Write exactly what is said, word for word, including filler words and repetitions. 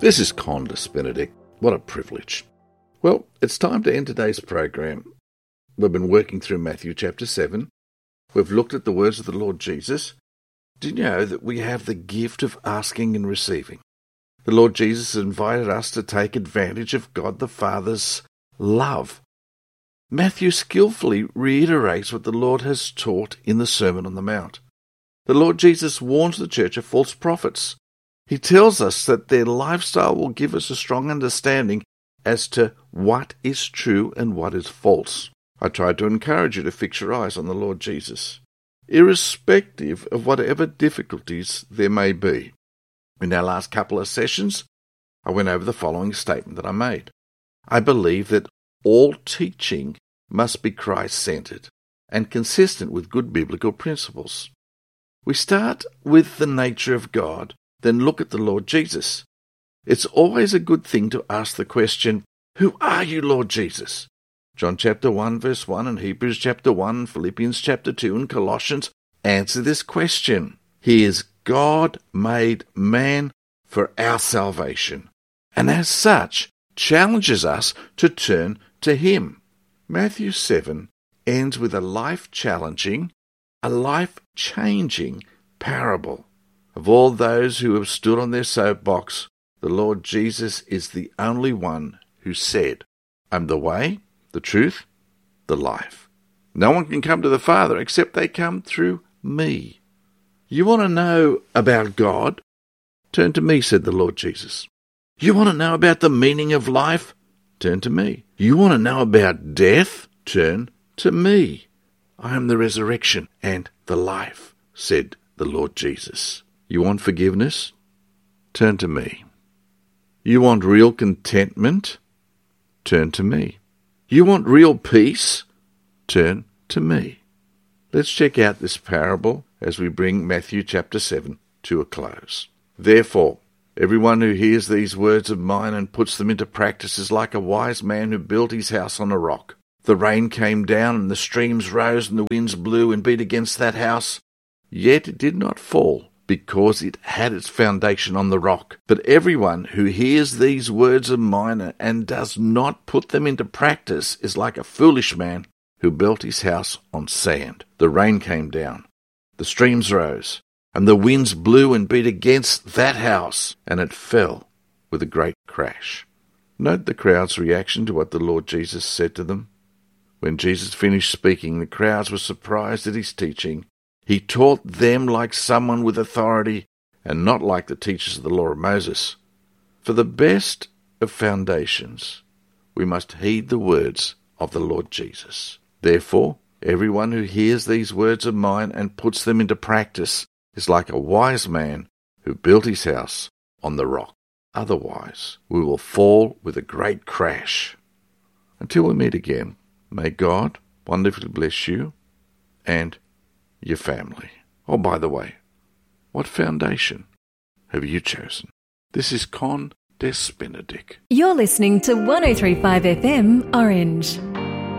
This is Condis Benedict. What a privilege. Well, it's time to end today's program. We've been working through Matthew chapter seven. We've looked at the words of the Lord Jesus. Do you know that we have the gift of asking and receiving? The Lord Jesus invited us to take advantage of God the Father's love. Matthew skillfully reiterates what the Lord has taught in the Sermon on the Mount. The Lord Jesus warns the church of false prophets. He tells us that their lifestyle will give us a strong understanding as to what is true and what is false. I tried to encourage you to fix your eyes on the Lord Jesus, irrespective of whatever difficulties there may be. In our last couple of sessions, I went over the following statement that I made. I believe that all teaching must be Christ-centered and consistent with good biblical principles. We start with the nature of God, then look at the Lord Jesus. It's always a good thing to ask the question, who are you, Lord Jesus? John chapter one, verse one, and Hebrews chapter one, Philippians chapter two, and Colossians answer this question. He is God made man for our salvation, and as such challenges us to turn to Him. Matthew seven ends with a life-challenging, a life-changing parable. Of all those who have stood on their soapbox, the Lord Jesus is the only one who said, I'm the way, the truth, the life. No one can come to the Father except they come through me. You want to know about God? Turn to me, said the Lord Jesus. You want to know about the meaning of life? Turn to me. You want to know about death? Turn to me. I am the resurrection and the life, said the Lord Jesus. You want forgiveness? Turn to me. You want real contentment? Turn to me. You want real peace? Turn to me. Let's check out this parable as we bring Matthew chapter seven to a close. Therefore, everyone who hears these words of mine and puts them into practice is like a wise man who built his house on a rock. The rain came down and the streams rose and the winds blew and beat against that house, yet it did not fall, because it had its foundation on the rock. But everyone who hears these words of mine and does not put them into practice is like a foolish man who built his house on sand. The rain came down, the streams rose, and the winds blew and beat against that house, and it fell with a great crash. Note the crowd's reaction to what the Lord Jesus said to them. When Jesus finished speaking, the crowds were surprised at his teaching. He taught them like someone with authority and not like the teachers of the law of Moses. For the best of foundations, we must heed the words of the Lord Jesus. Therefore, everyone who hears these words of mine and puts them into practice is like a wise man who built his house on the rock. Otherwise, we will fall with a great crash. Until we meet again, may God wonderfully bless you and your family. Oh, by the way, what foundation have you chosen? This is Condis Benedict. You're listening to one oh three point five F M Orange.